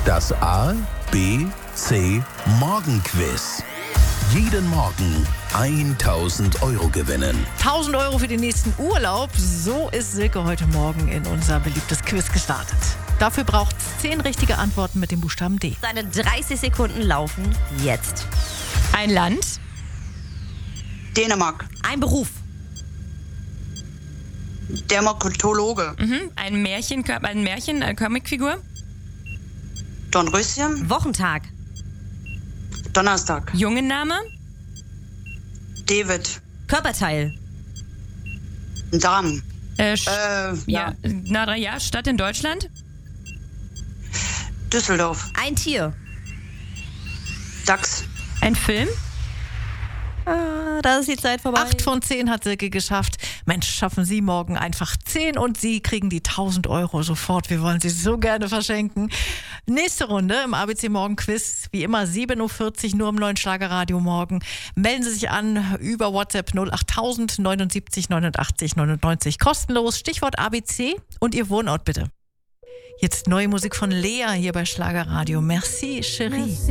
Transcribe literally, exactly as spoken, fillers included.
Das A, B, C Morgenquiz. Jeden Morgen tausend Euro gewinnen. tausend Euro für den nächsten Urlaub. So ist Silke heute Morgen in unser beliebtes Quiz gestartet. Dafür braucht es zehn richtige Antworten mit dem Buchstaben D. Seine dreißig Sekunden laufen jetzt. Ein Land. Dänemark. Ein Beruf. Dermatologe. Mhm. Ein Märchen, ein Märchen, eine Comicfigur. Dornröschen. Wochentag. Donnerstag. Jungenname. David. Körperteil. Darm. Äh, Sch- Äh, ja. ja. Na, na ja, Stadt in Deutschland. Düsseldorf. Ein Tier. Dachs. Ein Film. Ah, da ist die Zeit vorbei. Acht von zehn hat Silke geschafft. Mensch, schaffen Sie morgen einfach zehn und Sie kriegen die tausend Euro sofort. Wir wollen sie so gerne verschenken. Nächste Runde im A B C Morgen Quiz. Wie immer sieben Uhr vierzig nur im neuen Schlagerradio morgen. Melden Sie sich an über WhatsApp null acht tausend neunundsiebzig neunundachtzig neunundneunzig. Kostenlos. Stichwort A B C und Ihr Wohnort bitte. Jetzt neue Musik von Lea hier bei Schlagerradio. Merci, Chérie.